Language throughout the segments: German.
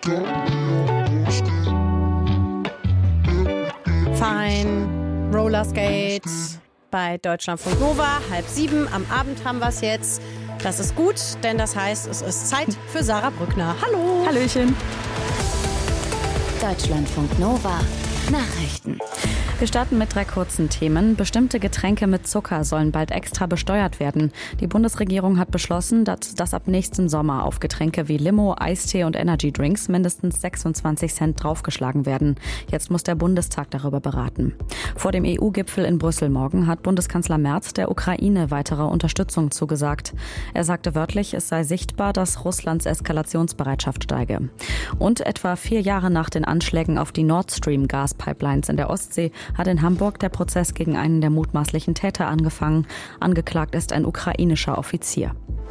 Fein, Rollerskate bei Deutschlandfunk Nova, 6:30 am Abend haben wir es jetzt. Das ist gut, denn das heißt, es ist Zeit für Sarah Brückner. Hallo. Hallöchen. Deutschlandfunk Nova Nachrichten. Wir starten mit 3 kurzen Themen. Bestimmte Getränke mit Zucker sollen bald extra besteuert werden. Die Bundesregierung hat beschlossen, dass ab nächstem Sommer auf Getränke wie Limo, Eistee und Energydrinks mindestens 26 Cent draufgeschlagen werden. Jetzt muss der Bundestag darüber beraten. Vor dem EU-Gipfel in Brüssel morgen hat Bundeskanzler Merz der Ukraine weitere Unterstützung zugesagt. Er sagte wörtlich, es sei sichtbar, dass Russlands Eskalationsbereitschaft steige. Und etwa 4 Jahre nach den Anschlägen auf die Nord Stream Gaspipelines in der Ostsee hat in Hamburg der Prozess gegen einen der mutmaßlichen Täter angefangen. Angeklagt ist ein ukrainischer Offizier.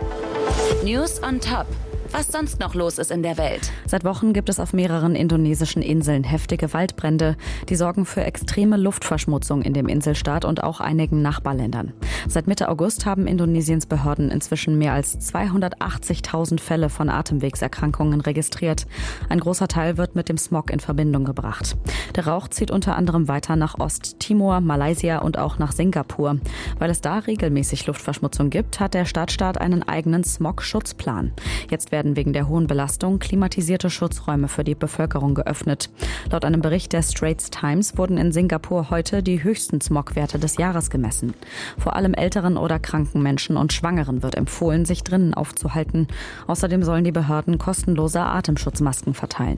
News on Top. Was sonst noch los ist in der Welt. Seit Wochen gibt es auf mehreren indonesischen Inseln heftige Waldbrände. Die sorgen für extreme Luftverschmutzung in dem Inselstaat und auch einigen Nachbarländern. Seit Mitte August haben Indonesiens Behörden inzwischen mehr als 280.000 Fälle von Atemwegserkrankungen registriert. Ein großer Teil wird mit dem Smog in Verbindung gebracht. Der Rauch zieht unter anderem weiter nach Osttimor, Malaysia und auch nach Singapur. Weil es da regelmäßig Luftverschmutzung gibt, hat der Stadtstaat einen eigenen Smog-Schutzplan. Jetzt werden wegen der hohen Belastung klimatisierte Schutzräume für die Bevölkerung geöffnet. Laut einem Bericht der Straits Times wurden in Singapur heute die höchsten Smogwerte des Jahres gemessen. Vor allem älteren oder kranken Menschen und Schwangeren wird empfohlen, sich drinnen aufzuhalten. Außerdem sollen die Behörden kostenlose Atemschutzmasken verteilen.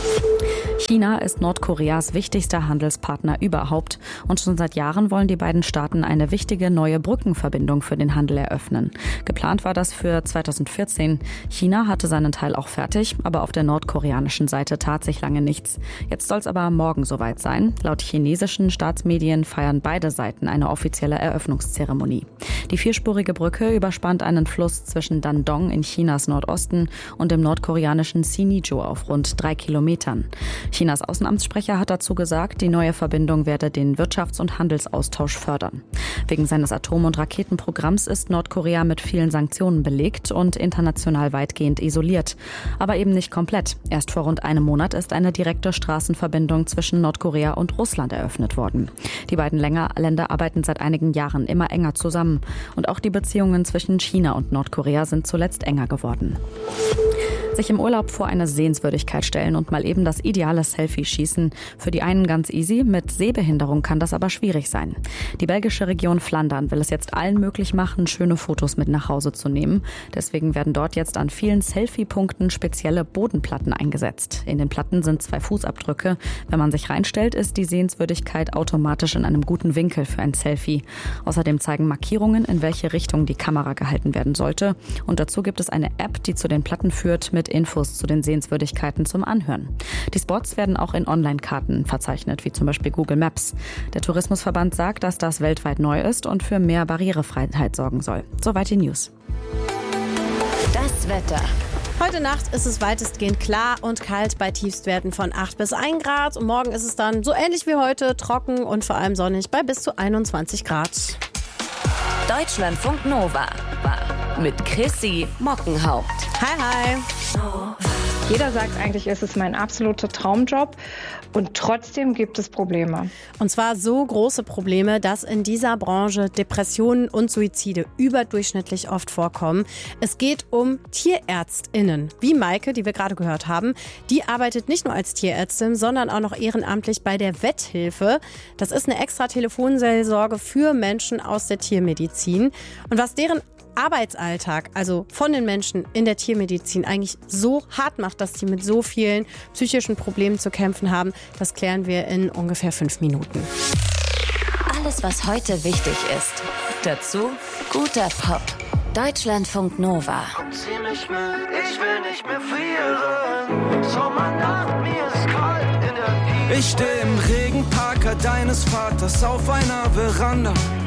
China ist Nordkoreas wichtigster Handelspartner überhaupt und schon seit Jahren wollen die beiden Staaten eine wichtige neue Brückenverbindung für den Handel eröffnen. Geplant war das für 2014. China hatte seinen Teil auch fertig, aber auf der nordkoreanischen Seite tat sich lange nichts. Jetzt soll es aber morgen soweit sein. Laut chinesischen Staatsmedien feiern beide Seiten eine offizielle Eröffnungszeremonie. Die 4-spurige Brücke überspannt einen Fluss zwischen Dandong in Chinas Nordosten und dem nordkoreanischen Sinŭiju auf rund 3 Kilometern. Chinas Außenamtssprecher hat dazu gesagt, die neue Verbindung werde den Wirtschafts- und Handelsaustausch fördern. Wegen seines Atom- und Raketenprogramms ist Nordkorea mit vielen Sanktionen belegt und international weitgehend isoliert. Aber eben nicht komplett. Erst vor rund einem Monat ist eine direkte Straßenverbindung zwischen Nordkorea und Russland eröffnet worden. Die beiden Länder arbeiten seit einigen Jahren immer enger zusammen. Und auch die Beziehungen zwischen China und Nordkorea sind zuletzt enger geworden. Sich im Urlaub vor eine Sehenswürdigkeit stellen und mal eben das ideale Selfie schießen. Für die einen ganz easy, mit Sehbehinderung kann das aber schwierig sein. Die belgische Region Flandern will es jetzt allen möglich machen, schöne Fotos mit nach Hause zu nehmen. Deswegen werden dort jetzt an vielen Selfie-Punkten spezielle Bodenplatten eingesetzt. In den Platten sind 2 Fußabdrücke. Wenn man sich reinstellt, ist die Sehenswürdigkeit automatisch in einem guten Winkel für ein Selfie. Außerdem zeigen Markierungen, in welche Richtung die Kamera gehalten werden sollte. Und dazu gibt es eine App, die zu den Platten führt, mit Infos zu den Sehenswürdigkeiten zum Anhören. Die Spots werden auch in Online-Karten verzeichnet, wie zum Beispiel Google Maps. Der Tourismusverband sagt, dass das weltweit neu ist und für mehr Barrierefreiheit sorgen soll. Soweit die News. Das Wetter. Heute Nacht ist es weitestgehend klar und kalt bei Tiefstwerten von 8 bis 1 Grad. Und morgen ist es dann so ähnlich wie heute, trocken und vor allem sonnig bei bis zu 21 Grad. Deutschlandfunk Nova mit Chrissy Mockenhaupt. Hi, hi. Jeder sagt eigentlich, es ist mein absoluter Traumjob und trotzdem gibt es Probleme. Und zwar so große Probleme, dass in dieser Branche Depressionen und Suizide überdurchschnittlich oft vorkommen. Es geht um TierärztInnen, wie Maike, die wir gerade gehört haben. Die arbeitet nicht nur als Tierärztin, sondern auch noch ehrenamtlich bei der Wetthilfe. Das ist eine extra Telefonseelsorge für Menschen aus der Tiermedizin. Und was deren Arbeitsalltag, also von den Menschen in der Tiermedizin, eigentlich so hart macht, dass sie mit so vielen psychischen Problemen zu kämpfen haben, das klären wir in ungefähr 5 Minuten. Alles, was heute wichtig ist. Dazu guter Pop. Deutschlandfunk Nova. Zieh mich mit, ich will nicht mehr frieren. Sommernacht, mir ist kalt in der Tiefe. Ich steh im Regenparker deines Vaters auf einer Veranda.